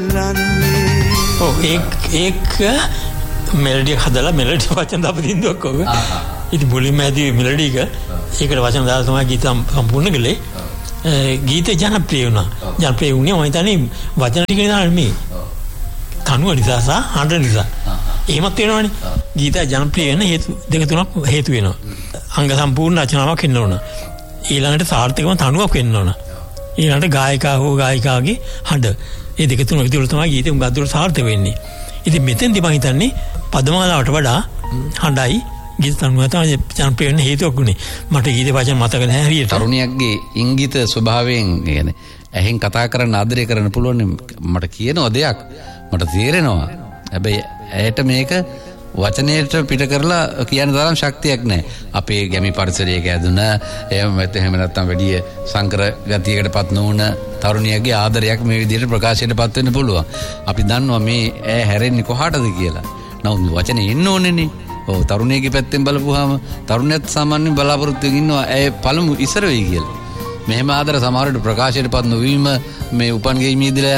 ඒක මෙලඩිය හදලා මෙලඩි වචන දාපු දින්දුවක් ඔක. ඉතින් මුලින්ම ඇදී මෙලඩි එක ඒකට වචන දාලා තමයි ගීත සම්පූර්ණ කළේ. ගීතේ ජනප්‍රිය වුණා. ජනප්‍රිය වුණේ මම හිතන්නේ වචන ටික දාලා මේ කනුව නිසා සහ හඬ නිසා. එහෙමත් වෙනවනේ. ගීතය ජනප්‍රිය වෙන්න හේතු දෙක තුනක් හේතු වෙනවා. අංග සම්පූර්ණ රචනාවක් වෙන්න ඕන. ඊළඟට සාර්ථකව තනුවක් වෙන්න ඕන. ඊළඟට ගායකයා හෝ ගායිකාගේ හඬ. මේ දෙක තුන විතර තමයි ගීතේ උඟක් දුරට සාර්ථක වෙන්නේ. ඉතින් මෙතෙන්දී මම හිතන්නේ පදමාලාවට වඩා හඬයි ගීත තනුව තමයි ජනප්‍රිය වෙන්න හේතුවක් උනේ. මට ගීතේ වචන මතක නැහැ හරියට. තරුණියක්ගේ ඉංගිත ස්වභාවයෙන් කියන්නේ ඇහෙන් කතා කරන්න ආදරය කරන්න පුළුවන් මට කියනවා දෙයක් මට තේරෙනවා. හැබැයි ඇයට මේක වචනයට පිට කරලා කියන තරම් ශක්තියක් නැහැ. අපේ ගැමි පරිසරයක ඇදුන එහෙම නැත්නම් වැඩි සංකර ගතියකටපත් නොවුන තරුණියගේ ආදරයක් මේ විදිහට ප්‍රකාශයටපත් වෙන්න පුළුවන්. අපි දන්නවා මේ ඇය හැරෙන්නේ කොහාටද කියලා. නමුත් වචනේ එන්න ඕනේනේ. ඔව් තරුණියගේ පැත්තෙන් බලපුවාම තරුණයත් සාමාන්‍යයෙන් බලාපොරොත්තු වෙමින් ඉන්නවා ඇය පළමු ඉස්සර වෙයි කියලා. මෙහෙම ආදර සමහරවිට ප්‍රකාශයටපත් නොවීම මේ උපන් ගෙයි මීදලා